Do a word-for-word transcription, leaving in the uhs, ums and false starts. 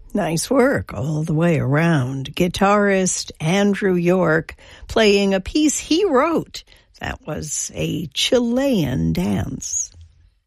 Nice work all the way around. Guitarist Andrew York playing a piece he wrote that was a Chilean dance.